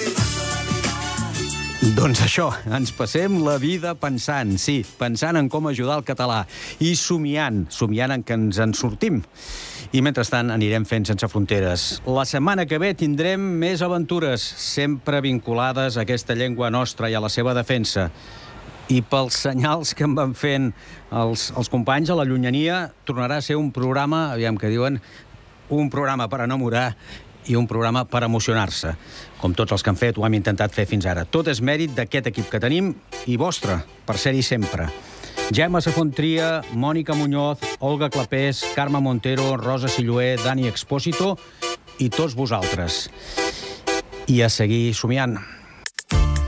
Doncs això, ens passem la vida pensant, sí, pensant en com ajudar el català i somiant en que ens en sortim. I mentrestant anirem fent sense fronteres. La setmana que ve tindrem més aventures, sempre vinculades a aquesta llengua nostra i a la seva defensa. I pels senyals que em van fent els companys a la llunyania, tornarà a ser un programa, aviam que diuen, un programa per enamorar i un programa per emocionar-se. Com tots els que han fet, ho hem intentat fer fins ara. Tot és mèrit d'aquest equip que tenim i vostre, per ser-hi sempre. Gemma Safontria, Mònica Muñoz, Olga Clapés, Carme Montero, Rosa Silloé, Dani Expósito i tots vosaltres. I a seguir somiant.